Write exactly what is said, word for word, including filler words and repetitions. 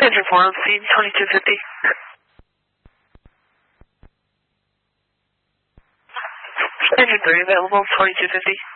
Engine four on speed, twenty-two fifty. Engine three available, twenty-two fifty.